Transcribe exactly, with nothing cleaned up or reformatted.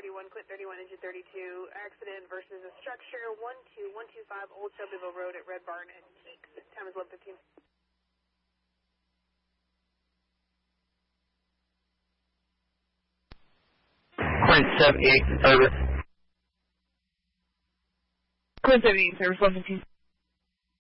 thirty-one, Clint thirty-one, engine thirty-two, accident versus a structure, one two one two five Old Shelbyville Road at Red Barn and Peaks. Time is eleven fifteen. Clint seventy-eight, over. Clint seventy-eight, service eleven fifteen.